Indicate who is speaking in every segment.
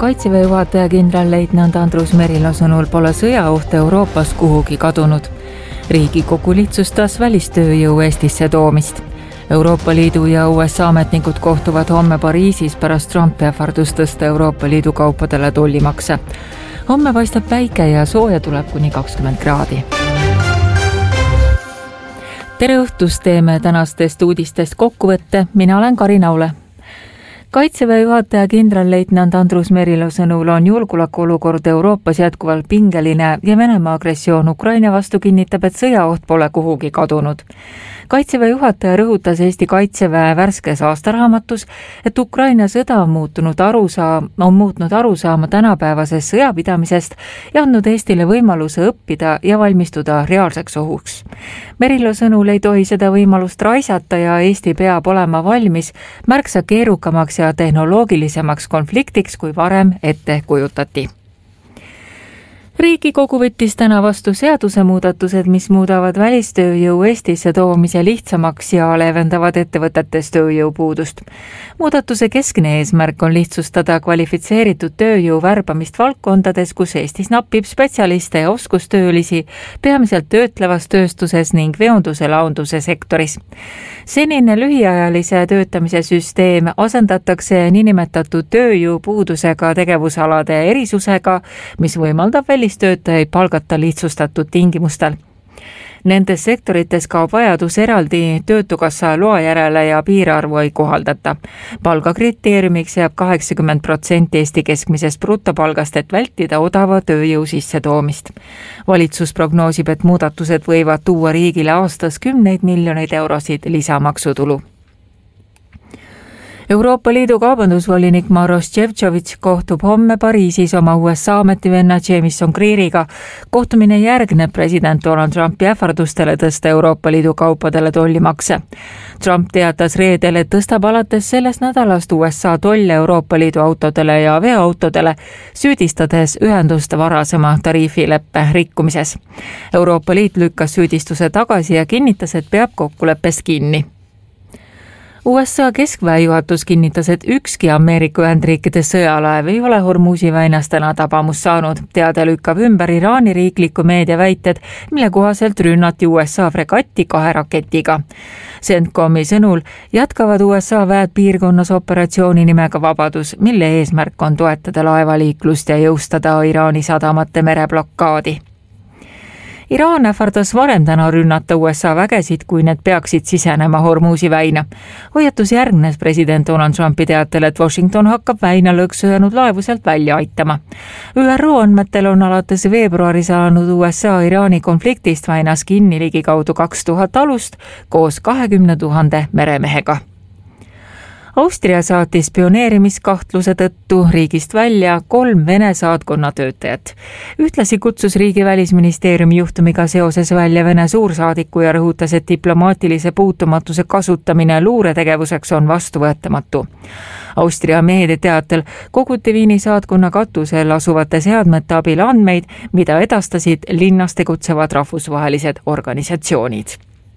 Speaker 1: Kaitseväe juhataja kindralleitnant Andrus Merilo sõnul pole sõjaoht Euroopas kuhugi kadunud. Riigikogu lihtsustas välistööjõu Eestisse toomist. Euroopa Liidu ja USA ametnikud kohtuvad homme Pariisis pärast Trumpi ähvardust tõsta Euroopa Liidu kaupadele tollimakse. Homme paistab päike ja sooja tuleb kuni 20 kraadi. Tere õhtust, teeme tänastest uudistest kokkuvõtte. Mina olen Karin Aule. Kaitseväe juhataja kindralleitnant Andrus Merilo sõnul on julgeolekuolukord Euroopas jätkuvalt pingeline ja Venemaa agressioon Ukraina vastu kinnitab, et sõjaoht pole kuhugi kadunud. Kaitseväe juhataja rõhutas Eesti Kaitseväe värskes aastaraamatus, et Ukraina sõda on muutnud arusaama tänapäevasest sõjapidamisest ja andnud Eestile võimaluse õppida ja valmistuda reaalseks ohuks. Merilo sõnul ei tohi seda võimalust raisata ja Eesti peab olema valmis märksa keerukamaks ja tehnoloogilisemaks konfliktiks, kui varem ette kujutati. Riigikogu võttis täna vastu seadusemuudatused, mis muudavad välistööjõu Eestisse toomise lihtsamaks ja leevendavad ettevõtetes tööjõupuudust. Muudatuse keskne eesmärk on lihtsustada kvalifitseeritud tööjõu värbamist valdkondades, kus Eestis napib spetsialiste ja oskustöölisi, peamiselt töötlevas tööstuses ning veonduse launduse sektoris. Senine lühiajalise töötamise süsteem asendatakse niinimetatud tööjõupuudusega tegevusalade erisusega, mis võimaldab välistöötajaid palgata lihtsustatud tingimustel. Nendes sektorites kaob vajadus eraldi töötukassa loa järele ja piirarvu ei kohaldata. Palgakriteeriumiks jääb 80% Eesti keskmisest brutopalgast, et vältida odava tööjõu sissetoomist. Valitsus prognoosib, et muudatused võivad tuua riigile aastas 10 miljoneid eurosid lisamaksutulu. Euroopa Liidu kaubandusvolinik Maroš Šefčovič kohtub homme Pariisis oma USA ametivenna Jamieson Greeriga. Kohtumine järgneb president Donald Trumpi ähvardustele tõsta Euroopa Liidu kaupadele tollimakse. Trump teatas reedel, et tõstab alates sellest nädalast USA tolle Euroopa Liidu autodele ja veoautodele, süüdistades ühendust varasema tariifileppe rikkumises. Euroopa Liit lükkas süüdistuse tagasi ja kinnitas, et peab kokkuleppest kinni. USA keskväe juhatus kinnitas, et ükski Ameerika Ühendriikide sõjalaev ei ole Hormuzi väinas täna tabamust saanud. Teade lükkab ümber Iraani riikliku meedia väited, mille kohaselt rünnati USA fregatti 2 raketiga. CENTCOMi sõnul jätkavad USA väed piirkonnas operatsiooni nimega Vabadus, mille eesmärk on toetada laevaliiklust ja jõustada Iraani sadamate mereblokkaadi. Iraan ähvardas varem täna rünnata USA vägesid, kui need peaksid sisenema Hormuzi väina. Hoiatus järgnes president Donald Trumpi teatel, et Washington hakkab väina lõksu laevu sealt välja aitama. ÜRO andmetel on alates veebruaris alanud USA-Iraani konfliktist väinas kinni ligikaudu 2000 alust koos 20 000 meremehega. Austria saatis spioneerimiskahtluse tõttu riigist välja 3 Vene saatkonna töötajat. Ühtlasi kutsus riigi välisministeeriumi juhtumiga seoses välja Vene suursaadiku ja rõhutas, et diplomaatilise puutumatuse kasutamine luuretegevuseks on vastuvõetamatu. Austria meedia teatel koguti Viini saatkonna katusel asuvate seadmete abil andmeid, mida edastasid linnas tegutsevad rahvusvahelised organisatsioonid.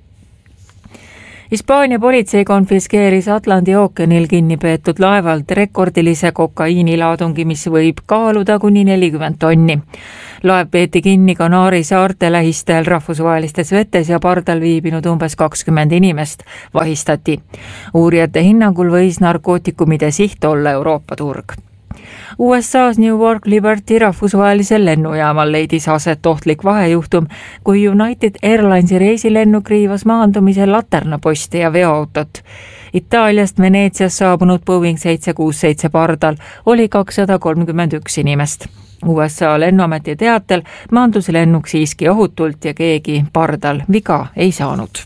Speaker 1: Hispaania politsei konfiskeeris Atlandi ookeanil kinni peetud laevalt rekordilise kokaiinilaadungi, mis võib kaaluda kuni 40 tonni. Laev peeti kinni Kanaari saarte lähistel rahvusvahelistes vetes ja pardal viibinud umbes 20 inimest vahistati. Uurijate hinnangul võis narkootikumide siht olla Euroopa turg. USA's Newark Liberty rahvusvahelisel lennujaamal leidis aset ohtlik vahejuhtum, kui United Airlinesi reisilennuk riivas maandumisel laternaposti ja veoautot. Itaaliast Veneetsias saabunud Boeing 767 pardal oli 231 inimest. USA lennuameti teatel maandus lennuk siiski ohutult ja keegi pardal viga ei saanud.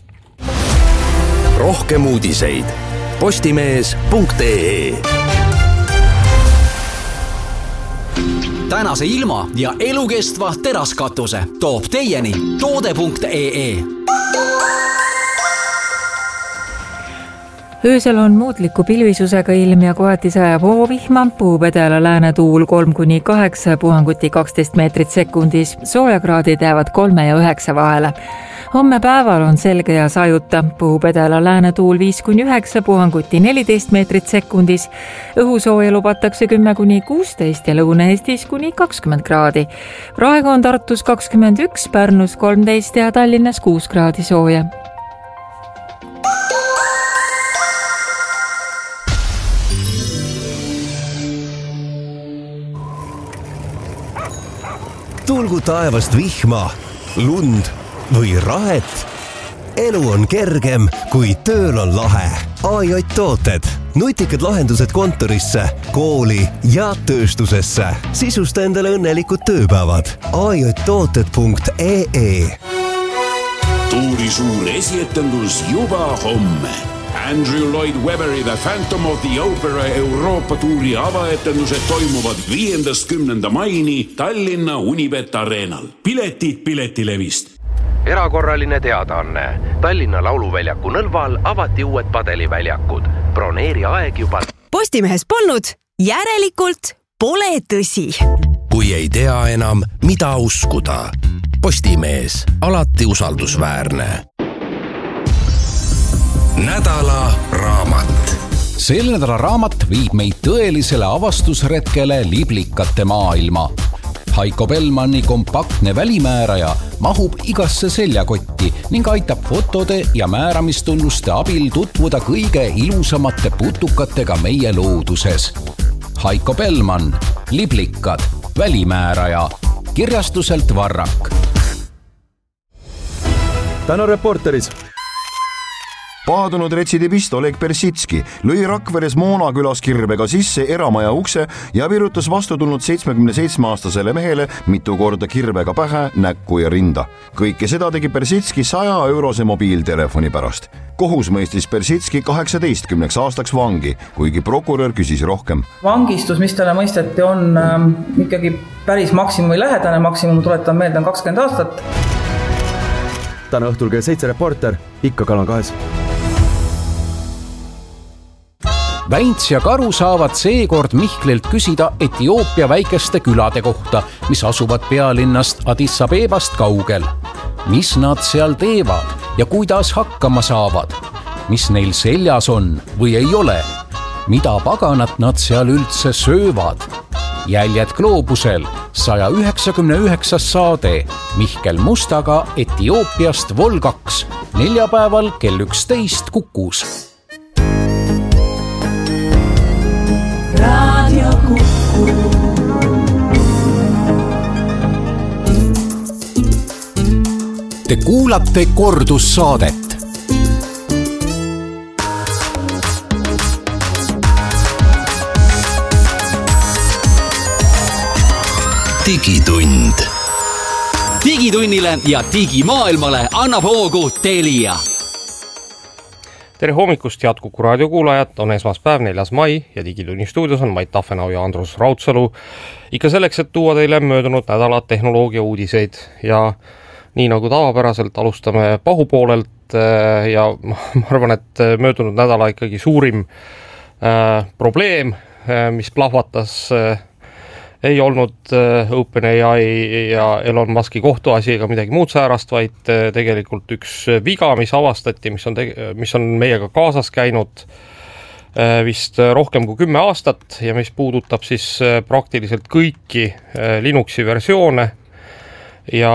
Speaker 2: Rohkem uudiseid postimees.ee. Tänase ilma ja elukestva teraskatuse toob teieni toode.ee.
Speaker 1: Öösel on muutliku pilvisusega ilm ja kohati sajab hoovihma, puhub edela läänetuul 3–8, puhanguti 12 meetrit sekundis, soojakraadid jäävad 3 ja 9 vahele. Homme päeval on selge ja sajuta, puhub edela läänetuul 5–9, puhanguti 14 meetrit sekundis, õhusooja lubatakse 10–16 ja Lõuna-Eestis kuni 20 kraadi. Praegu on Tartus 21, Pärnus 13 ja Tallinnas 6 kraadi sooja.
Speaker 3: Tulgu taevast vihma, lund või rahet. Elu on kergem, kui tööl on lahe. AJ Tooted. Nutikad lahendused kontorisse, kooli ja tööstusesse. Sisusta endale õnnelikud tööpäevad. ajtooted.ee
Speaker 4: Tuuri suur esietendus juba homme. Andrew Lloyd Webberi The Phantom of the Opera Euroopa tuuri avaetendused toimuvad 5.–10. maini Tallinna Unibet Arenal. Piletid Piletilevist.
Speaker 5: Erakorraline teadaanne. Tallinna Lauluväljaku nõlval avati uued padeliväljakud. Broneeri aeg juba.
Speaker 6: Postimehes polnud, järelikult pole tõsi.
Speaker 7: Kui ei tea enam, mida uskuda. Postimees, alati usaldusväärne. Nädala raamat.
Speaker 8: Selle nädala raamat viib meid tõelisele avastusretkele liblikate maailma. Heiko Bellmanni kompaktne välimääraja mahub igasse seljakotti ning aitab fotode ja määramistunnuste abil tutvuda kõige ilusamate putukatega meie looduses. Heiko Bellmann, liblikad, välimääraja, kirjastuselt Varrak.
Speaker 9: Täna Reporteris. Paadunud retsidivist Oleg Persitski lõi Rakveres Moonakülas kirbega sisse eramaja ukse ja virutas vastu tulnud 77-aastasele mehele mitu korda kirbega pähe, näkku ja rinda. Kõike seda tegi Persitski 100-eurose mobiiltelefoni pärast. Kohus mõistis Persitski 18 aastaks vangi, kuigi prokurör küsis rohkem.
Speaker 10: Vangistus, mis talle mõisteti, on ikkagi päris maksimumi lähedane. Maksimum, tuletan meelde, on 20 aastat.
Speaker 9: Täna õhtul kell 7 Reporter, ikka Kanal 2.
Speaker 8: Väints ja Karu saavad seekord Mihklilt küsida Etioopia väikeste külade kohta, mis asuvad pealinnast Addis Abebast kaugel. Mis nad seal teevad ja kuidas hakkama saavad? Mis neil seljas on või ei ole? Mida paganat nad seal üldse söövad? Jäljed gloobusel, 199 saade, Mihkel Mustaga Etioopiast Vol 2, neljapäeval kell 11 Kukus.
Speaker 11: Radio Kuku.
Speaker 8: Te kuulate kordussaadet.
Speaker 7: Digitund.
Speaker 2: Digitunnile ja digimaailmale annab hoogu Telia.
Speaker 12: Tere hommikust, head Kuku raadio kuulajad, on esmaspäev 4. mai ja Digitunni stuudios on Mait Tafenau ja Andrus Raudsalu. Ikka selleks, et tuua teile möödunud nädala tehnoloogia uudiseid ja nii nagu tavapäraselt alustame pahupoolelt ja ma arvan, et möödunud nädala ikkagi suurim probleem, mis plahvatas, ei olnud OpenAI ja Elon Muski kohtuasi ega midagi muud säärast, vaid tegelikult üks viga, mis avastati, mis on meiega kaasas käinud vist rohkem kui 10 aastat ja mis puudutab siis praktiliselt kõiki Linuxi versioone ja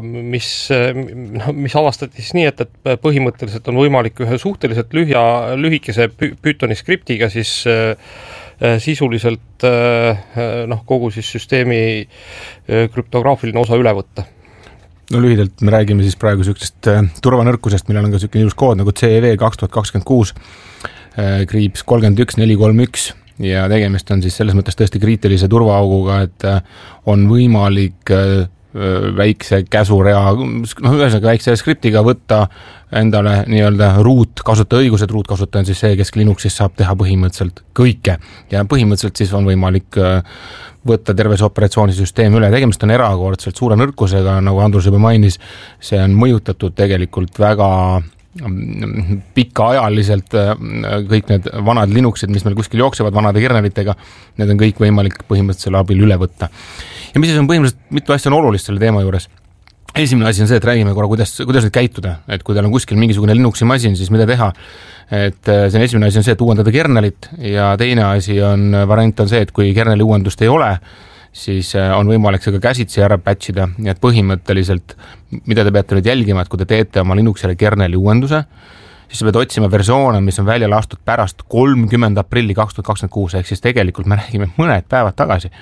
Speaker 12: mis avastati siis nii, et põhimõtteliselt on võimalik ühe suhteliselt lühikese Pythoni skriptiga siis sisuliselt kogu siis süsteemi krüptograafiline osa üle võtta.
Speaker 13: No lühidalt me räägime siis praegu sellisest turvanõrkusest, millel on ka selline ilus kood nagu CEV 2026 kriips 31431 ja tegemist on siis selles mõttes tõesti kriitilise turvaauguga, et on võimalik väikse käsurea, ühesõnaga väikse skriptiga võtta endale nii-öelda root-kasutajaõigused. Root-kasutaja on siis see, kes Linuxis saab teha põhimõtteliselt kõike ja põhimõtteliselt siis on võimalik võtta terve see operatsioonisüsteem üle. Tegemist on erakordselt suure nõrkusega, nagu Andrus juba mainis, see on mõjutatud tegelikult väga pikaajaliselt kõik need vanad Linuxid, mis meil kuskil jooksevad vanade kernelitega, need on kõik võimalik põhimõtteliselt selle abil üle võtta. Ja mis on põhimõtteliselt, mitu asja on olulist selle teema juures. Esimene asi on see, et räägime korra, kuidas nüüd käituda, et kui teil on kuskil mingisugune Linuxi masin, siis mida teha. Et see on esimene asi on see, et uuendada kernelit ja teine asi on, variant on see, et kui kerneli uuendust ei ole, siis on võimalik see ka käsitsi ära patchida, nii et põhimõtteliselt, mida te peate nüüd jälgima, et kui te teete oma Linuxile kerneli uuenduse, siis te peate otsima versioone, mis on välja lastud pärast 30. aprilli 2026, ehk siis tegelikult me räägime mõned päevad tagasi.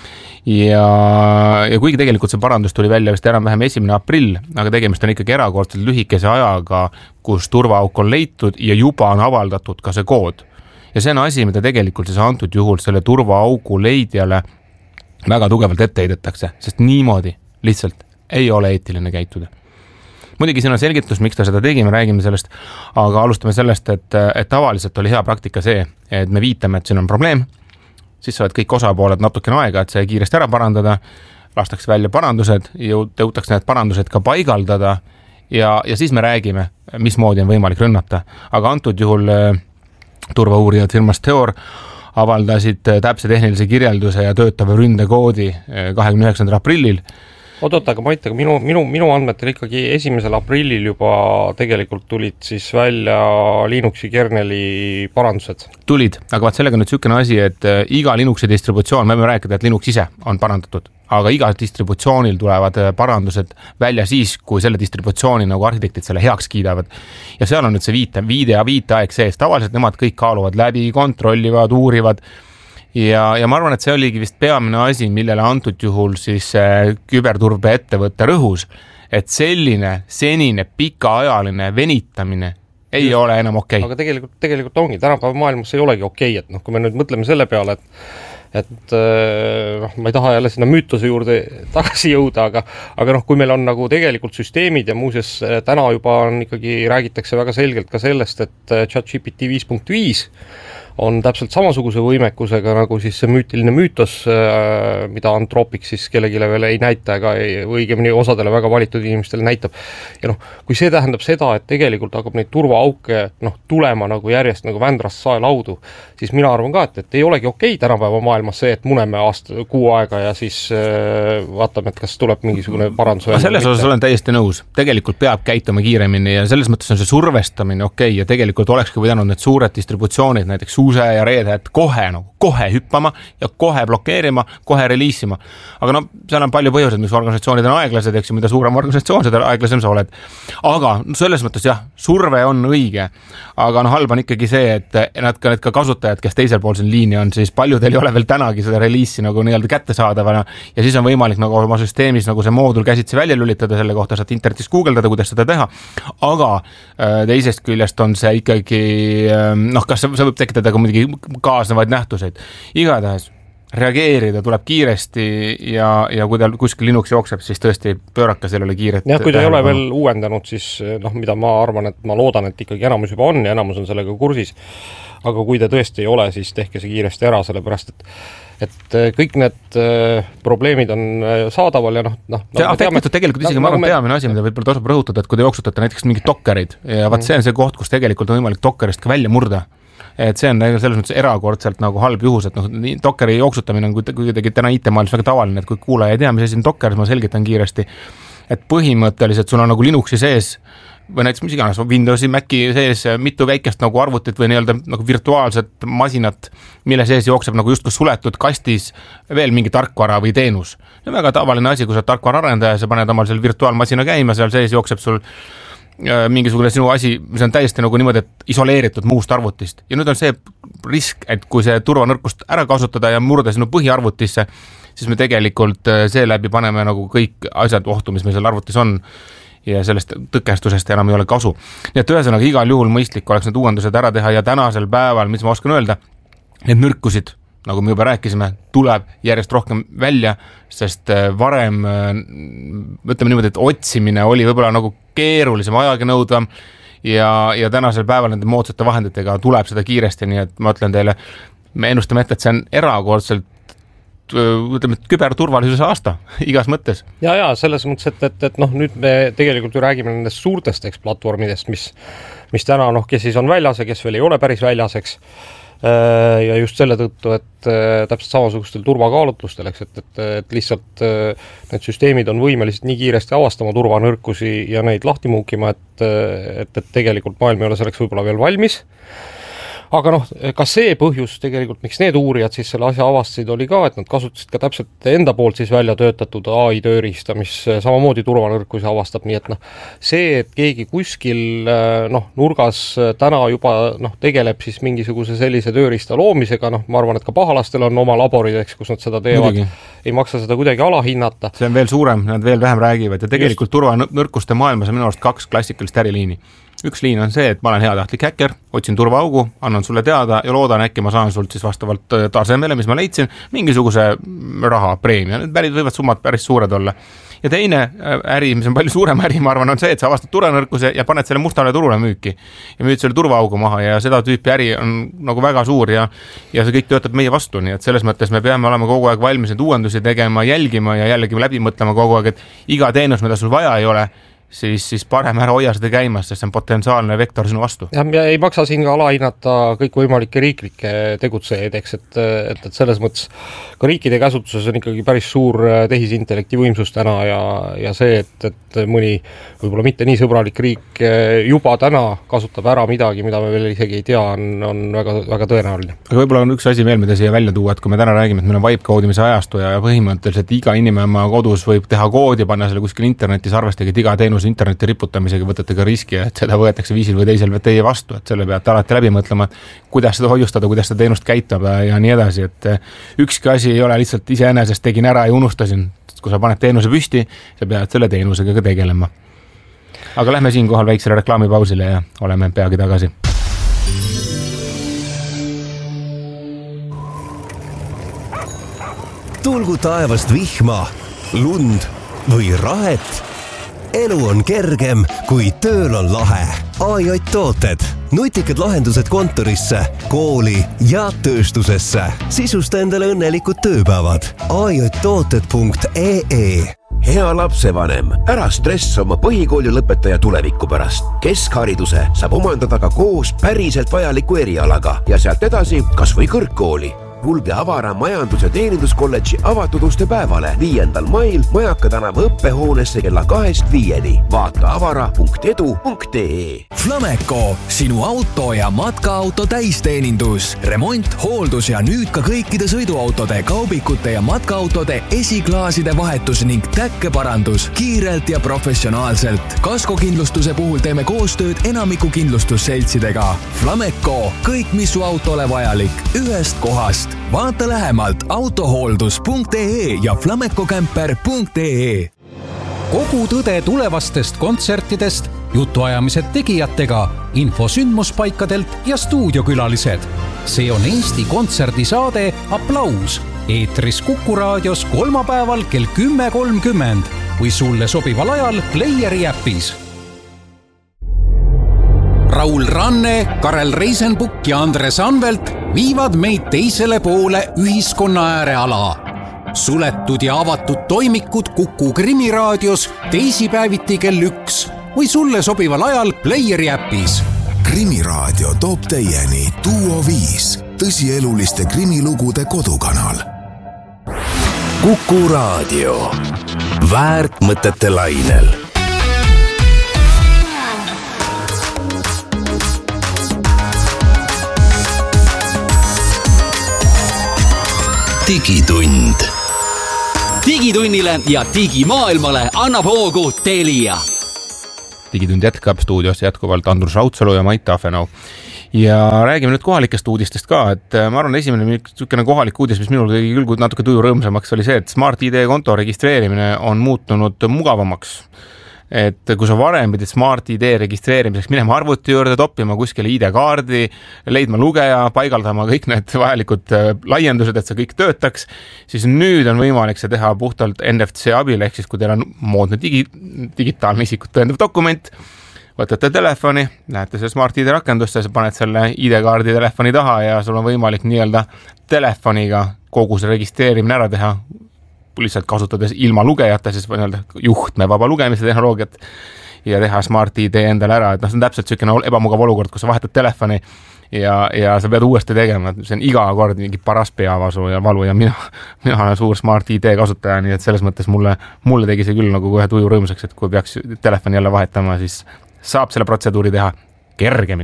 Speaker 13: Ja kuigi tegelikult see parandus tuli välja vist enam-vähem 1. aprill, aga tegemist on ikkagi erakordselt lühikese ajaga, kus turvaauk on leitud ja juba on avaldatud ka see kood. Ja see on asi, mida tegelikult siis antud juhul selle turvaaugu leidjale väga tugevalt ette heidetakse, sest niimoodi lihtsalt ei ole eetiline käituda. Muidugi siin on selgitus, miks ta seda tegi, me räägime sellest, aga alustame sellest, et tavaliselt oli hea praktika see, et me viitame, et siin on probleem, siis saavad kõik osapooled natukene aega, et see kiiresti ära parandada, lastakse välja parandused, jõutakse need parandused ka paigaldada ja siis me räägime, mismoodi on võimalik rünnata. Aga antud juhul turvauurijad firmast Theor avaldasid täpse tehnilise kirjelduse ja töötava ründekoodi 29. aprillil.
Speaker 12: Aga Mait, aga minu andmetel ikkagi 1. aprillil juba tegelikult tulid siis välja Linuxi kerneli parandused.
Speaker 13: Tulid, aga vaat sellega nüüd sükene asi, et iga Linuxi distributsioon, me võime rääkida, et Linux ise on parandatud, aga iga distributsioonil tulevad parandused välja siis, kui selle distributsiooni nagu arhitektid selle heaks kiidavad. Ja seal on nüüd see viiteaeg sees. Tavaliselt nemad kõik kaaluvad läbi, kontrollivad, uurivad. Ja ma arvan, et see oligi vist peamine asi, millele antud juhul siis küberturbe ettevõtte rõhus, et selline senine pikaajaline venitamine ei ole enam okei.
Speaker 12: Aga tegelikult ongi, tänapäeva maailmas ei olegi okei, et kui me nüüd mõtleme selle peale, et ma ei taha jälle sinna müütose juurde tagasi jõuda, aga kui meil on nagu tegelikult süsteemid ja muuseas täna juba on ikkagi räägitakse väga selgelt ka sellest, et ChatGPT 5.5 on täpselt samasuguse võimekusega nagu siis see müütiline müütos, mida Anthropic siis kellegile veel ei näita ega õigemini osadele väga valitud inimestele näitab. Ja kui see tähendab seda, et tegelikult hakkab neid turvaauke tulema nagu järjest nagu vändrast saelaudu, siis mina arvan ka, et ei olegi okei tänapäeva maailmas see, et muneme kuu aega ja siis vaatame, et kas tuleb mingisugune parandus.
Speaker 13: Selles osas olen täiesti nõus. Tegelikult peab käituma kiiremini ja selles mõttes on see survestamine okei ja tegelikult olekski võidanud need suured distributsioonid, näiteks Suuse ja Red Hat kohe hüppama ja kohe blokeerima, kohe reliisima. Aga seal on palju põhjused, mis organisatsioonid on aeglased, eks ju, mida suurem organisatsioon, seda aeglasem sa oled. Aga selles mõttes jah, surve on õige, aga halb on ikkagi see, et need ka kasutajad, kes teisel pool siin liini on, siis paljudel ei ole veel tänagi seda reliisi nagu nii-öelda kättesaadavana ja siis on võimalik nagu oma süsteemis nagu see moodul käsitsi välja lülitada, selle kohta saad internetis guugeldada, kuidas seda teha. Aga teisest küljest on see ikkagi, kas see võib tekitada ka muidugi kaasnevaid nähtuseid. Igatahes reageerida tuleb kiiresti ja kui tal kuskil Linux jookseb, siis tõesti pööraka sellele kiiret.
Speaker 12: Ja kui ta ei ole veel uuendanud, siis mida ma arvan, et ma loodan, et ikkagi enamus juba on ja enamus on sellega kursis. Aga kui ta tõesti ei ole, siis tehke see kiiresti ära, sellepärast et kõik need probleemid on saadaval ja
Speaker 13: see afektitud tegelikult isegi ma arvan peamine asi, mida võib-olla tasub rõhutada, et kui te jooksutate näiteks mingid dokkerid ja vaat see on see koht, kus tegelikult on võimalik dokkerist ka välja murda. Et see on selles mõttes erakordselt nagu halb juhus, et dokkeri jooksutamine on kuidagi täna IT-maailmas väga tavaline, et kui kuulaja ei tea, mis asi on dokker, siis ma selgitan kiiresti, et põhimõtteliselt sul on nagu Linuxi sees või näiteks mis iganes Windowsi, Maci sees mitu väikest nagu arvutit või nii-öelda nagu virtuaalset masinat, mille sees jookseb nagu justkui suletud kastis veel mingi tarkvara või teenus. See on väga tavaline asi, kui sa tarkvara arendaja, sa paned omal selle virtuaalmasina käima, seal sees jookseb sul mingisugune sinu asi, mis on täiesti nagu niimoodi, et isoleeritud muust arvutist. Ja nüüd on see risk, et kui see turvanõrkust ära kasutada ja murda sinu põhiarvutisse, siis me tegelikult seeläbi paneme nagu kõik asjad ohtu, mis meil seal arvutis on ja sellest tõkestusest enam ei ole kasu. Nii et ühesõnaga igal juhul mõistlik oleks need uuendused ära teha ja tänasel päeval, mis ma oskan öelda, need nõrkusid, nagu me juba rääkisime, tuleb järjest rohkem välja, sest varem, ütleme niimoodi, et otsimine oli võib-olla nagu keerulisem, ajagenõudvam ja tänasel päeval nende moodsate vahenditega tuleb seda kiiresti, nii et ma ütlen teile, me ennustame ette, et see on erakordselt ütleme, küberturvalisuse aasta igas mõttes.
Speaker 12: Ja selles mõttes, et nüüd me tegelikult ju räägime nendest suurtest platvormidest, mis täna, kes siis on väljas ja kes veel ei ole päris väljas, eks. Ja just selle tõttu, et täpselt samasugustel turvakaalutlustel, et lihtsalt need süsteemid on võimelised nii kiiresti avastama turvanõrkusi ja neid lahti muukima, et tegelikult maailm ei ole selleks võib-olla veel valmis. Aga ka see põhjus tegelikult, miks need uurijad siis selle asja avastasid, oli ka, et nad kasutasid ka täpselt enda poolt siis välja töötatud AI tööriista, mis samamoodi turvanõrkusi avastab, nii et see, et keegi kuskil nurgas täna juba tegeleb siis mingisuguse sellise tööriista loomisega, ma arvan, et ka pahalastel on oma laborid, kus nad seda teevad, ei maksa seda kuidagi alahinnata.
Speaker 13: See on veel suurem, nad veel vähem räägivad ja tegelikult turvanõrkuste maailmas on minu arust 2 klassikalist äriliini. Üks liin on see, et ma olen heatahtlik häkker, otsin turvaaugu, annan sulle teada ja loodan, äkki ma saan sult siis vastavalt tasemele, mis ma leidsin, mingisuguse raha preemia. Need võivad summad päris suured olla. Ja teine äri, mis on palju suurem äri, ma arvan, on see, et sa avastad turvanõrkuse ja paned selle mustale turule müüki ja müüd selle turvaaugu maha ja seda tüüpi äri on nagu väga suur ja see kõik töötab meie vastu, nii et selles mõttes me peame olema kogu aeg valmis need uuendusi tegema, jälgima ja jällegi läbi mõtlema kogu aeg, et iga teenus, mida sul vaja ei ole, siis parem ära hoia seda käimas, sest see on potentsiaalne vektor sinu vastu.
Speaker 12: Ja ei maksa siin ka alahinnata kõikvõimalikke riiklikke tegutsejaid, et selles mõttes ka riikide käsutuses on ikkagi päris suur tehisintellekti võimsus täna ja see, et mõni võib-olla mitte nii sõbralik riik juba täna kasutab ära midagi, mida me veel isegi ei tea, on väga, väga tõenäoline.
Speaker 13: Aga võib-olla on üks asi veel, mida siia välja tuua, et kui me täna räägime, et meil on vibe-koodimise ajastu ja põhimõtteliselt iga inimene oma kodus võib teha koodi, panna selle kuskil internetis, arvestage, et iga teenus interneti riputamisega võtate ka riski, et seda võetakse viisil või teisel teie vastu, et selle peate alati läbi mõtlema, kuidas seda hoiustada, kuidas seda teenust käitab ja nii edasi, et ükski asi ei ole lihtsalt iseenesest tegin ära ja unustasin, kui sa paned teenuse püsti, sa pead selle teenusega ka tegelema. Aga lähme siinkohal väiksele reklaamipausile ja oleme peagi tagasi.
Speaker 3: Tulgu taevast vihma, lund või rahet. Elu on kergem, kui tööl on lahe. AI tooted, nutikad lahendused kontorisse, kooli ja tööstusesse. Sisusta endale õnnelikud tööpäevad. AItooted.ee
Speaker 11: Hea lapsevanem, ära stress oma põhikooli lõpetaja tuleviku pärast. Keskhariduse saab omandada ka koos päriselt vajaliku erialaga ja sealt edasi kas või kõrgkooli. Kulge Avara majandus- ja teeninduskolledži avatud uste päevale 5. mail Majaka tänava õppehoonesse kella 2-5. Vaata avara.edu.ee
Speaker 2: Flameco, sinu auto ja matkaauto täisteenindus, remont, hooldus ja nüüd ka kõikide sõiduautode, kaubikute ja matkaautode esiklaaside vahetus ning täkkeparandus kiirelt ja professionaalselt. Kaskokindlustuse puhul teeme koostööd enamiku kindlustusseltsidega. Flameco, kõik mis su autole vajalik, ühest kohast. Vaata lähemalt autohooldus.ee ja flamecocamper.ee
Speaker 8: Kogu tõde tulevastest kontsertidest, jutuajamised tegijatega, info sündmuspaikadelt ja stuudiokülalised. See on Eesti kontserdisaade Applaus. Eetris Kuku raadios kolmapäeval kell 10.30 või sulle sobival ajal Playeri äpis. Raul Ranne, Karel Reisenbuk ja Andres Anvelt viivad meid teisele poole ühiskonna ääreala. Suletud ja avatud toimikud Kuku Krimiraadios teisipäeviti kell 1 või sulle sobival ajal Playeri äpis.
Speaker 14: Krimiraadio toob teieni Duo 5, tõsieluliste krimilugude kodukanal.
Speaker 7: Kuku raadio, väärt mõtete lainel.
Speaker 2: Digitund. Digitunnile ja digimaailmale annab hoogu Telia.
Speaker 13: Digitund jätkab stuudios jätkuvalt Andrus Raudsalu ja Mait Tafenau. Ja räägime nüüd kohalikest uudistest ka, et ma arvan, esimene kohalik uudis, mis minul tegi küll natuke tuju rõõmsamaks, oli see, et Smart ID konto registreerimine on muutunud mugavamaks. Et kui sa varem pidid Smart ID registreerimiseks minema arvuti juurde, toppima kuskile ID-kaardi, leidma lugeja, paigaldama kõik need vajalikud laiendused, et see kõik töötaks, siis nüüd on võimalik see teha puhtalt NFC abil, ehk siis kui teil on moodne digitaalne isikut tõendav dokument, võtate telefoni, lähete selle Smart ID rakendusse, sa paned selle ID-kaardi telefoni taha ja sul on võimalik nii-öelda telefoniga kogu see registreerimine ära teha, lihtsalt kasutades ilma lugejata, siis nii-öelda juhtmevaba lugemise tehnoloogiat ja teha Smart ID endale ära, et see on täpselt selline ebamugav olukord, kus sa vahetad telefoni ja sa pead uuesti tegema, see on iga kord mingi paras peavasu ja valu ja mina olen suur Smart ID kasutaja, nii et selles mõttes mulle tegi see küll nagu kohe tuju rõõmsaks, et kui peaks telefoni jälle vahetama, siis saab selle protseduuri teha kergemini.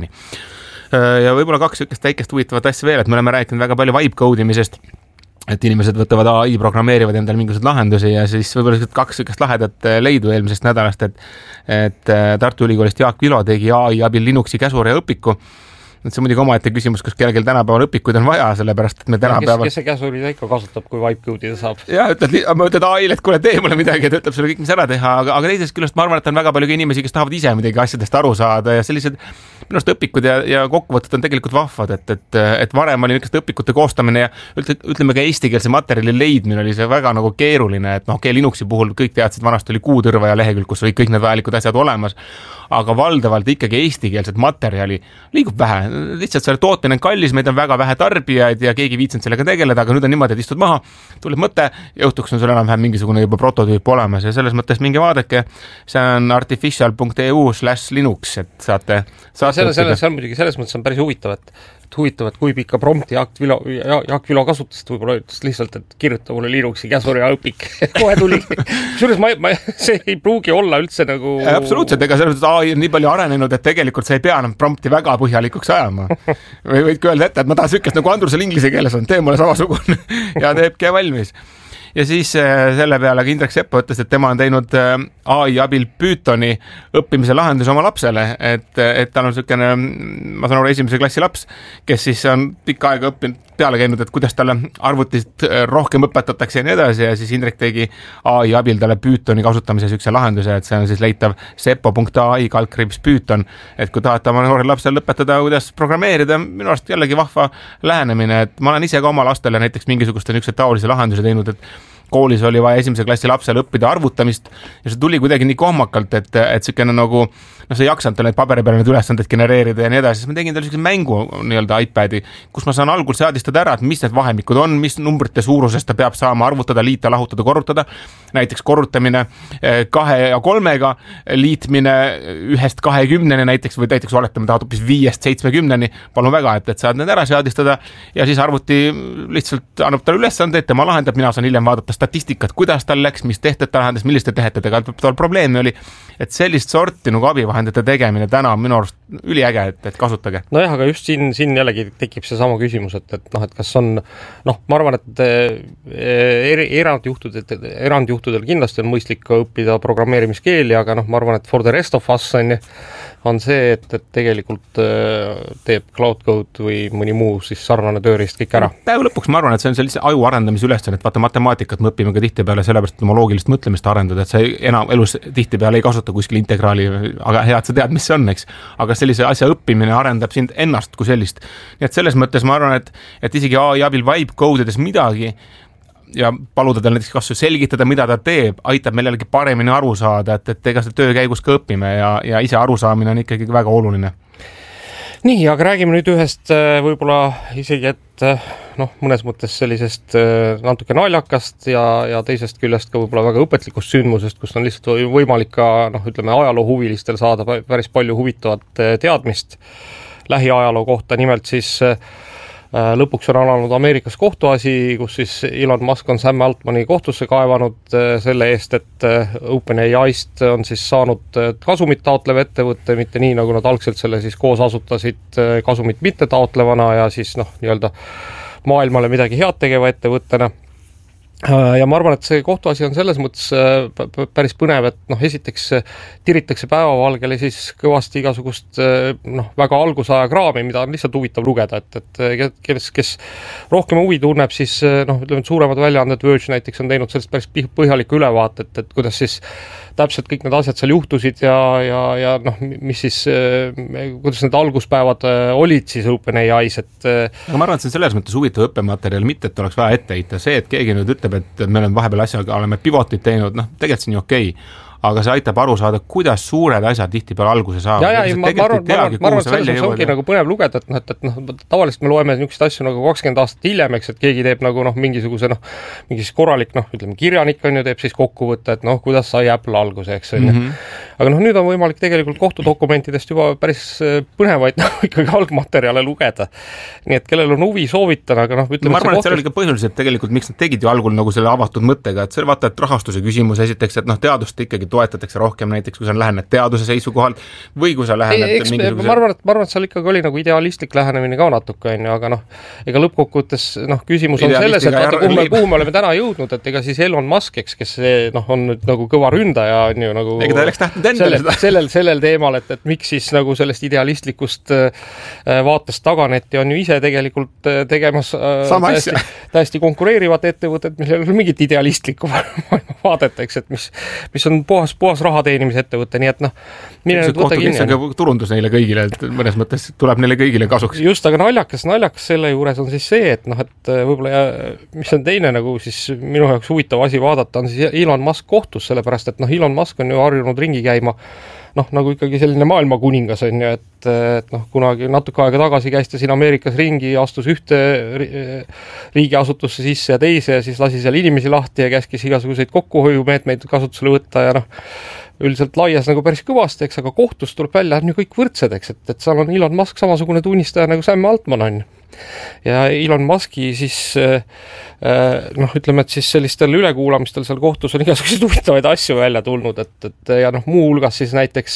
Speaker 13: Ja võib-olla 2 sükest väikest huvitavat asja veel, et me oleme rääkinud väga palju vibe code imisest, et inimesed võtavad AI, programmeerivad endale mingisuguseid lahendusi ja siis võib-olla 2 sükest lahedat leidu eelmisest nädalast, et Tartu Ülikoolist Jaak Vilo tegi AI abil Linuxi käsur ja õpiku. See on muidugi omaette küsimus, kas kellelgi tänapäeval õpikuid on vaja, sellepärast et me tänapäeval...
Speaker 12: Kes see käsuri ikka kasutab, kui vibe code'ida saab?
Speaker 13: Ja, ma ütled AI-le, et kuule, tee mulle midagi, et ütleb sulle kõik, mis ära teha, aga teisest küljest ma arvan, et on väga palju inimesi, kes tahavad ise midagi asjadest aru saada ja sellised minust õpikud ja kokkuvõtted on tegelikult vahvad, et varem oli niisugust õpikute koostamine ja ütleme ka eestikeelse materjali leidmine oli see väga nagu keeruline, et Linuxi puhul kõik teadsid, vanasti oli kuutõrva ja lehekülg, kus olid kõik need vajalikud asjad olemas, aga valdavalt ikkagi eestikeelset materjali liigub vähe, lihtsalt selle tootmine on kallis, meid on väga vähe tarbijaid ja keegi viitsinud sellega tegeleda, aga nüüd on niimoodi, et istud maha, tuleb mõte, õhtuks on sul enam-vähem mingisugune juba prototüüp olemas ja selles mõttes mingi vaadake, see on artificial.eu/linux, et saate
Speaker 12: selles on muidugi selles mõttes on päris huvitav, et kui pikka prompti Jaak Vilo kasutas, võib-olla ütles lihtsalt, et kirjuta mulle Linuxi käsur ja õpik. Kohe tuli. See ei pruugi olla üldse nagu...
Speaker 13: Absoluutselt, ega selles mõttes AI on nii palju arenenud, et tegelikult sa ei pea enam prompti väga põhjalikuks ajama. Või võidki öelda ette, et ma tahan sükest nagu Andrusel inglise keeles on, tee mulle samasugune ja teebki valmis. Ja siis selle peale Indrek Seppo ütles, et tema on teinud AI abil Pythoni õppimise lahenduse oma lapsele, et tal on selline, ma saan aru, 1. klassi laps, kes siis on pikka aega õppinud peale käinud, et kuidas talle arvutist rohkem õpetatakse ja nii edasi ja siis Indrek tegi AI abil talle Pythoni kasutamise sükse lahenduse, et see on siis leitav seppo.ai/Python, et kui tahate oma noorel lapsel lõpetada, kuidas programmeerida, minu arust jällegi vahva lähenemine, et ma olen ise ka oma lastele näiteks mingisuguste niisuguse taolise lahenduse teinud, et koolis oli vaja 1. klassi lapsel õppida arvutamist ja see tuli kuidagi nii kohmakalt, et selline nagu, sa ei jaksanud talle neid paberi peale need ülesanded genereerida ja nii edasi, siis ma tegin talle mängu nii-öelda iPadi, kus ma saan algul seadistada ära, et mis need vahemikud on, mis numbrite suurusest ta peab saama arvutada, liita, lahutada, korrutada, näiteks korrutamine 2 ja 3-ga, liitmine 1-st 20-ni näiteks või näiteks oletame tahad hoopis 5-st 70-ni, palun väga, et saad need ära seadistada ja siis arvuti lihtsalt annab talle ülesandeid, tema lahendab, mina saan hiljem vaadata statistikat, kuidas tal läks, mis tehted ta lahendas, milliste tehetedega tal probleemi oli, et sellist sorti nagu abivahendite tegemine täna on minu arust üliäge, et kasutage.
Speaker 12: Nojah, aga just siin jällegi tekib see sama küsimus, et kas on, ma arvan, et erandjuhtudel kindlasti on mõistlik õppida programmeerimiskeeli, aga ma arvan, et for the rest of us on see, et tegelikult teeb Cloud Code või mõni muu siis sarnane tööriist kõik ära.
Speaker 13: Päeva lõpuks ma arvan, et see on sellise aju arendamise ülesanne, et vaata matemaatikat me õpime ka tihtipeale sellepärast, et oma loogilist mõtlemist arendada, et sa enam elus tihtipeale ei kasuta kuskil integraali, aga hea, et sa tead, mis see on, eks. Aga sellise asja õppimine arendab sind ennast kui sellist. Nii et selles mõttes ma arvan, et isegi AI abil vibe code'ides midagi ja paluda tal näiteks kas selgitada, mida ta teeb, aitab meil jällegi paremini aru saada, et ega seda töö käigus ka õpime ja ise arusaamine on ikkagi väga oluline.
Speaker 12: Nii, aga räägime nüüd ühest võib-olla isegi, et mõnes mõttes sellisest natuke naljakast ja teisest küljest ka võib-olla väga õpetlikust sündmusest, kus on lihtsalt võimalik ka, ütleme, ajaloohuvilistel saada päris palju huvitavat teadmist lähiajaloo kohta, nimelt siis lõpuks on alanud Ameerikas kohtuasi, kus siis Elon Musk on Sam Altmani kohtusse kaevanud selle eest, et OpenAI'st on siis saanud kasumit taotlev ettevõtte, mitte nii, nagu nad algselt selle siis koos asutasid kasumit mitte taotlevana ja siis nii-öelda maailmale midagi head tegeva ettevõttena. Ja ma arvan, et see kohtuasi on selles mõttes päris põnev, et esiteks tiritakse päevavalgele siis kõvasti igasugust väga algusaja kraami, mida on lihtsalt huvitav lugeda, et kes rohkem huvi tunneb, siis ütleme, suuremad väljaanded Verge näiteks on teinud sellest päris põhjaliku ülevaatet, et kuidas siis täpselt kõik need asjad seal juhtusid ja mis siis, kuidas need alguspäevad olid siis OpenAI's, et
Speaker 13: aga ma arvan, et see on selles mõttes huvitav õppematerjal, mitte et oleks vaja ette heita see, et keegi nüüd ütleb, et me oleme vahepeal asjaga, oleme pivotit teinud, tegelikult see on ju okei. aga see aitab aru saada, kuidas suured asjad tihtipeale alguse saavad.
Speaker 12: Ma arvan, see ongi nagu põnev lugeda, et tavaliselt me loeme niisugust asju nagu 20 aastat hiljem, eks, et keegi teeb nagu mingisuguse mingis korralik, ütleme, kirjanik on ju, teeb siis kokkuvõtte, et kuidas sai Apple alguse, eks on ju. Aga nüüd on võimalik tegelikult kohtudokumentidest juba päris põnevaid ikkagi algmaterjale lugeda. Nii et kellel on huvi soovitan, aga ütleme...
Speaker 13: Ma arvan, et seal oli ka põhjuliselt tegelikult, miks nad tegid ju algul nagu selle avatud mõttega, et see vaata, et rahastuse küsimus esiteks, et teadust ikkagi toetatakse rohkem näiteks, kui sa lähened teaduse seisukohalt või kui sa lähened mingisuguse...
Speaker 12: Ma arvan, et seal ikkagi oli nagu idealistlik lähenemine ka natuke, aga ega lõppkokkuvõttes küsimus on selles, et vaata, kuhu me oleme täna jõudnud, et ega siis Elon Musk, eks, kes on nüüd nagu kõva ründaja, on ju nagu...
Speaker 13: Ega ta oleks tahtnud endale
Speaker 12: sellel teemal, et miks siis nagu sellest idealistlikust vaatest taganeti on ju ise tegelikult tegemas täiesti konkureerivat ettevõtet, millel on mingit idealistlikku vaadet, eks, et mis on puhas raha teenimise ettevõte, nii et mine nüüd võta kinni.
Speaker 13: See on turundus neile kõigile, et mõnes mõttes tuleb neile kõigile kasuks.
Speaker 12: Just, aga naljakas selle juures on siis see, et võib-olla mis on teine nagu siis minu jaoks huvitav asi vaadata, on siis Elon Musk kohtus, sellepärast, et Elon Musk on ju harjunud ringi käima nagu ikkagi selline maailma kuningas on ju, et kunagi natuke aega tagasi käis ta siin Ameerikas ringi, astus ühte riigiasutusse sisse ja teise ja siis lasi seal inimesi lahti ja käskis igasuguseid kokkuhoiumeetmeid kasutusele võtta ja üldiselt laias nagu päris kõvasti, eks, aga kohtus tuleb välja, on ju kõik võrdsed, eks, et seal on Elon Musk samasugune tunnistaja nagu Sam Altman on. Ja Elon Muski siis ütleme, et siis sellistel ülekuulamistel seal kohtus on igasuguseid huvitavaid asju välja tulnud, et ja muu hulgas siis näiteks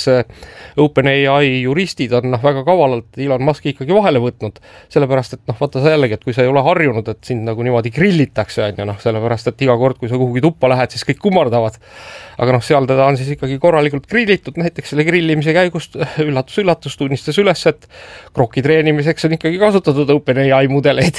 Speaker 12: OpenAI juristid on väga kavalalt Elon Muski ikkagi vahele võtnud, sellepärast, et vaata sa jällegi, et kui sa ei ole harjunud, et sind nagu niimoodi grillitakse, on ju, sellepärast, et iga kord, kui sa kuhugi tuppa lähed, siis kõik kummardavad, aga seal teda on siis ikkagi korralikult grillitud, näiteks selle grillimise käigust üllatus tunnistas üles, et kroki treenimiseks on ikkagi kasutatud OpenAI mudeleid.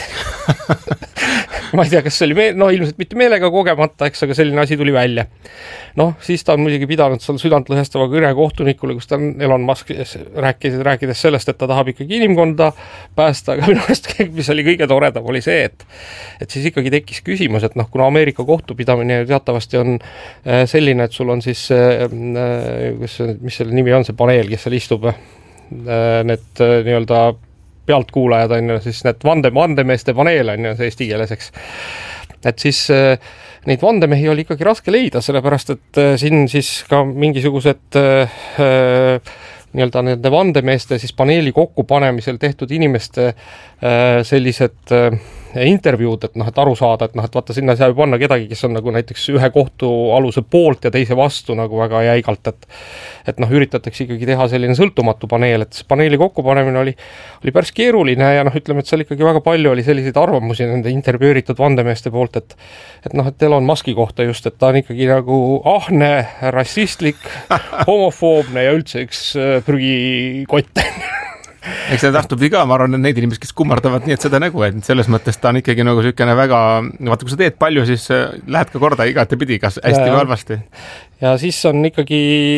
Speaker 12: Ma ei tea, kas see oli ilmselt mitte meelega kogemata, eks, aga selline asi tuli välja. Siis ta on muidugi pidanud seal südantlõhestava kõne kohtunikule, kus ta on Elon Musk rääkides sellest, et ta tahab ikkagi inimkonda päästa, aga minu arust, mis oli kõige toredam, oli see, et siis ikkagi tekkis küsimus, et kuna Ameerika kohtupidamine teatavasti on selline, et sul on siis, mis selle nimi on, see paneel, kes seal istub, need nii-öelda pealtkuulajad on ju, siis need vandemeeste paneel on ju see eesti keeleseks. Et siis neid vandemehi oli ikkagi raske leida, sellepärast, et siin siis ka mingisugused nii-öelda nende vandemeeste siis paneeli kokkupanemisel tehtud inimeste sellised intervjuud, et aru saada, et vaata sinna sai panna kedagi, kes on nagu näiteks ühe kohtualuse poolt ja teise vastu nagu väga jäigalt, et üritatakse ikkagi teha selline sõltumatu paneel, et see paneeli kokkupanemine oli päris keeruline ja ütleme, et seal ikkagi väga palju oli selliseid arvamusi nende intervjueeritud vandemeeste poolt, et Elon Muski kohta just, et ta on ikkagi nagu ahne, rassistlik, homofoobne ja üldse üks prügikott.
Speaker 13: Eks see tahtubki ka, ma arvan, et neid inimesi, kes kummardavad nii, et seda nägu, et selles mõttes ta on ikkagi nagu selline väga, vaata, kui sa teed palju, siis lähed ka korda igatepidi, kas hästi või halvasti. Ja siis on ikkagi,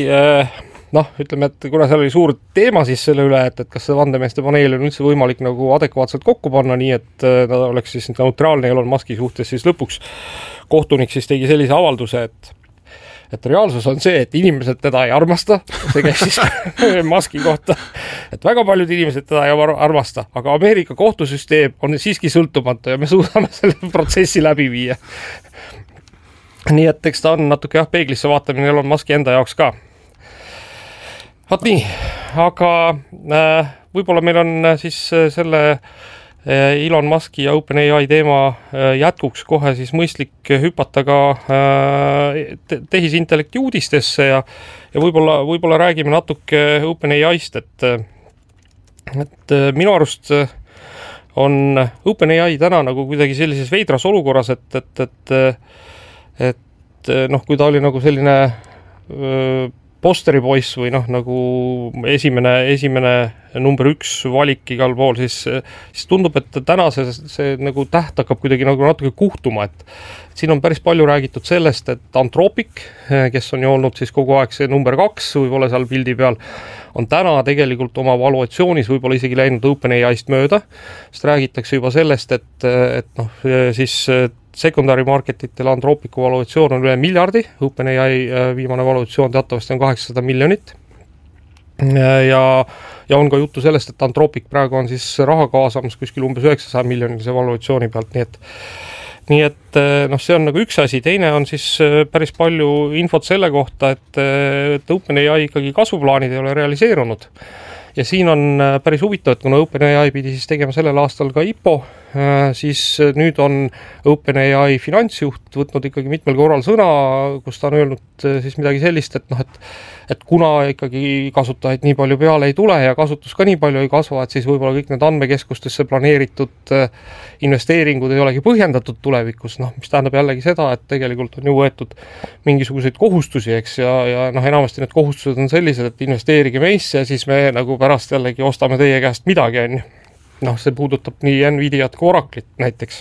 Speaker 13: ütleme, et kuna seal oli suur teema siis selle üle, et kas see vandemeeste paneel on üldse võimalik nagu adekvaatselt kokku panna, nii et ta oleks siis neutraalne Elon Muski suhtes, siis lõpuks kohtunik siis tegi sellise avalduse, et reaalsus on see, et inimesed teda ei armasta, see käib siis Muski kohta, et väga paljud inimesed teda ei armasta, aga Ameerika kohtusüsteem on siiski sõltumatu ja me suudame selle protsessi läbi viia. Nii et eks ta on natuke peeglisse vaatamine Elon Muski enda jaoks ka. Vaat nii, aga võib-olla meil on siis selle Elon Muski ja OpenAI teema jätkuks kohe siis mõistlik hüpata ka tehisintellekti uudistesse ja võib-olla räägime natuke OpenAIst, et minu arust on OpenAI täna nagu kuidagi sellises veidras olukorras, et kui ta oli nagu selline posteripoiss või nagu esimene number 1 valik igal pool, siis tundub, et täna see nagu täht hakkab kuidagi nagu natuke kuhtuma, et siin on päris palju räägitud sellest, et Anthropic, kes on ju olnud siis kogu aeg see number 2 võib-olla seal pildi peal, on täna tegelikult oma valuatsioonis võib-olla isegi läinud OpenAIst mööda, sest räägitakse juba sellest, et siis
Speaker 12: secondary marketitel Anthropicu valuatsioon on üle miljardi, OpenAI viimane valuatsioon teatavasti on 800 miljonit. Ja on ka juttu sellest, et Anthropic praegu on siis raha kaasamas kuskil umbes 900 miljonilise valuatsiooni pealt, nii et see on nagu üks asi, teine on siis päris palju infot selle kohta, et OpenAI ikkagi kasvuplaanid ei ole realiseerunud. Ja siin on päris huvitav, et kuna OpenAI pidi siis tegema sellel aastal ka IPO, siis nüüd on OpenAI finantsjuht võtnud ikkagi mitmel korral sõna, kus ta on öelnud siis midagi sellist, et kuna ikkagi kasutajaid nii palju peale ei tule ja kasutus ka nii palju ei kasva, et siis võib-olla kõik need andmekeskustesse planeeritud investeeringud ei olegi põhjendatud tulevikus, mis tähendab jällegi seda, et tegelikult on ju võetud mingisuguseid kohustusi, eks, ja enamasti need kohustused on sellised, et investeerige meisse ja siis me nagu pärast jällegi ostame teie käest midagi, see puudutab nii Nvidiat kui Oraclit näiteks.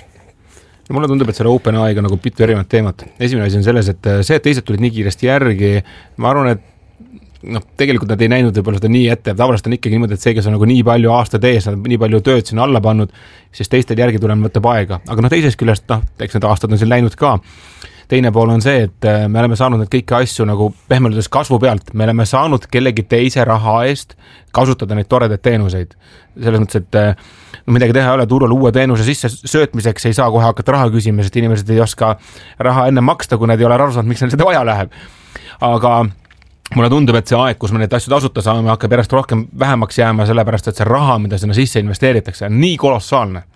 Speaker 13: Ja mulle tundub, et selle OpenAI-ga nagu mitu erinevat teemat. Esimene asi on selles, et teised tulid nii kiiresti järgi, ma arvan, et tegelikult nad ei näinud võib-olla seda nii ette, tavaliselt on ikkagi niimoodi, et see, kes on nagu nii palju aastad ees, nii palju tööd sinna alla pannud, siis teistel järgi tulema võtab aega. Aga teisest küljest, eks need aastad on siin läinud ka. Teine pool on see, et me oleme saanud need kõiki asju nagu pehmeludes kasvu pealt. Me oleme saanud kellegi teise raha eest kasutada neid toredaid teenuseid. Selles mõttes, et midagi teha ei ole, turul uue teenuse sisse söötmiseks ei saa kohe hakata raha küsima, sest inimesed ei oska raha enne maksta, kui nad ei ole aru saanud, miks neil seda vaja läheb. Aga mulle tundub, et see aeg, kus me neid asju tasuta saame, hakkab järjest rohkem vähemaks jääma, sellepärast, et see raha, mida sinna sisse investeeritakse, on nii kolossaalne.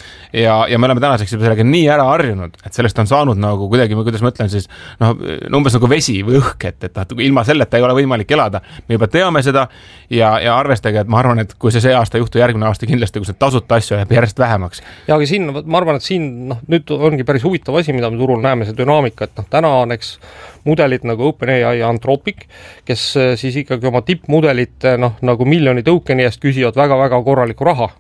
Speaker 13: Ja me oleme tänaseks juba sellega nii ära harjunud, et sellest on saanud nagu kuidagi, kuidas ma ütlen siis, umbes nagu vesi või õhk, et ilma selleta ei ole võimalik elada. Me juba teame seda ja arvestage, et ma arvan, et kui see aasta juhtu, järgmine aasta kindlasti, kui see tasuta asju jääb järjest vähemaks.
Speaker 12: Ja aga siin, ma arvan, et siin nüüd ongi päris huvitav asi, mida me turul näeme, see dünaamika, et täna on eks mudelid nagu OpenAI ja Anthropic, kes siis ikkagi oma tippmudelid nagu miljoni tokeni eest küsivad väga-väga korralikku raha.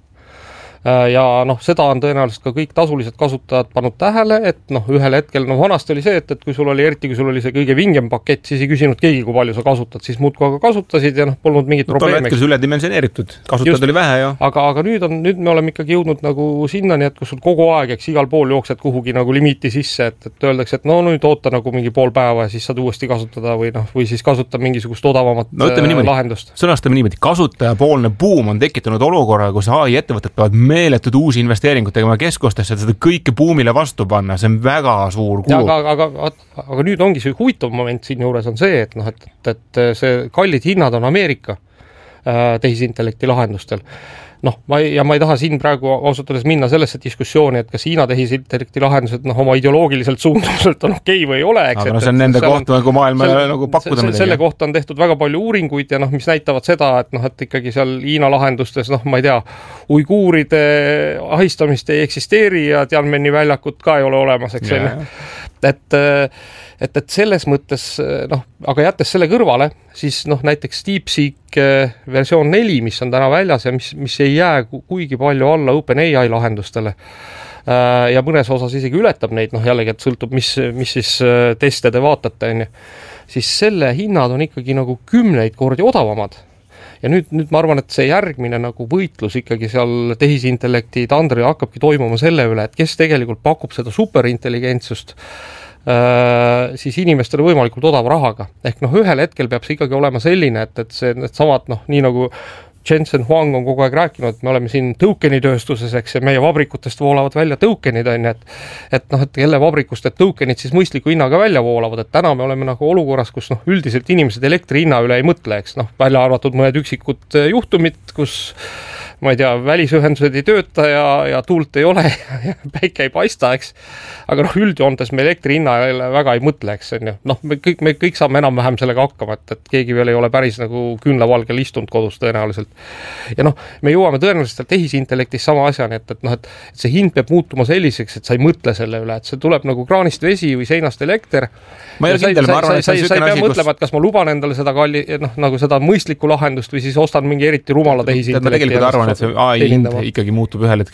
Speaker 12: Ja seda on tõenäoliselt ka kõik tasulised kasutajad pannud tähele, et ühel hetkel, vanasti oli see, et kui sul oli, eriti kui sul oli see kõige vingem pakett, siis ei küsinud keegi, kui palju sa kasutad, siis muudkui aga kasutasid ja polnud mingit probleemi.
Speaker 13: Tol hetkel üledimensioneeritud, kasutajad oli vähe ja.
Speaker 12: Aga nüüd me oleme ikkagi jõudnud nagu sinnani, et kus sul kogu aeg, eks igal pool jooksed kuhugi nagu limiiti sisse, et öeldakse, et nüüd oota nagu mingi pool päeva ja siis saad uuesti kasutada või siis kasuta mingisugust odavamat lahendust.
Speaker 13: Sõnastame niimoodi, kasutajapoolne buum on tekitanud olukorra, kus AI ettevõtted peavad meeletud uusi investeeringut tegema keskustesse, et seda kõike buumile vastu panna, see on väga suur kulu.
Speaker 12: Aga nüüd ongi see huvitav moment siin juures on see, et see kallid hinnad on Ameerika tehisintellekti lahendustel. Ma ei taha siin praegu ausatades minna sellesse diskussiooni, et kas Hiina tehisintellekti lahendused oma ideoloogiliselt suundumuselt on okei või ei ole.
Speaker 13: Aga see on nende kohta nagu maailmale nagu pakkuda midagi.
Speaker 12: Selle kohta on tehtud väga palju uuringuid ja mis näitavad seda, et ikkagi seal Hiina lahendustes, ma ei tea, uiguuride ahistamist ei eksisteeri ja Tianmeni väljakut ka ei ole olemas, eks et selles mõttes, aga jättes selle kõrvale, siis näiteks DeepSeek versioon 4, mis on täna väljas ja mis ei jää kuigi palju alla OpenAI lahendustele ja mõnes osas isegi ületab neid, jällegi, et sõltub, mis siis teste te vaatate, siis selle hinnad on ikkagi nagu 10 kordi odavamad. Ja nüüd ma arvan, et see järgmine nagu võitlus ikkagi seal tehisintellekti tandril hakkabki toimuma selle üle, et kes tegelikult pakub seda superintelligentsust siis inimestele võimalikult odava rahaga. Ehk ühel hetkel peab see ikkagi olema selline, et see need samad, nii nagu Jensen Huang on kogu aeg rääkinud, et me oleme siin tõukenitööstuses, eks, ja meie vabrikutest voolavad välja tõukenid, et kelle vabrikust et tõukenid siis mõistliku hinnaga välja voolavad, et täna me oleme nagu olukorras, kus üldiselt inimesed elektri hinna üle ei mõtle, eks, välja arvatud mõned üksikud juhtumid, kus ma ei tea, välisühendused ei tööta ja tuult ei ole ja päike ei paista, eks. Aga üldjoontes me elektri hinna väga ei mõtle, eks. Me kõik saame enam-vähem sellega hakkama, et keegi veel ei ole päris nagu küünlavalgel istunud kodus tõenäoliselt. Ja me jõuame tõenäoliselt tehisintellektis sama asjani, et see hind peab muutuma selliseks, et sa ei mõtle selle üle, et see tuleb nagu kraanist vesi või seinast elekter.
Speaker 13: Ma ei kindel, ma arvan, et
Speaker 12: sa ei pea mõtlema, et kas ma luban endale seda nagu seda mõistlikku lahendust või siis ostan mingi eriti rumala tehisintellekti.
Speaker 13: et see AI hind ikkagi muutub ühel hetkel